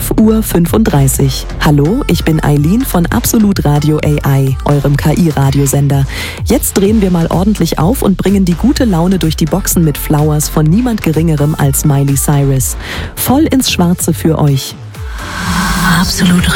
5:35 Uhr. Hallo, ich bin Eileen von Absolut Radio AI, eurem KI-Radiosender. Jetzt drehen wir mal ordentlich auf und bringen die gute Laune durch die Boxen mit Flowers von niemand Geringerem als Miley Cyrus. Voll ins Schwarze für euch. Absolut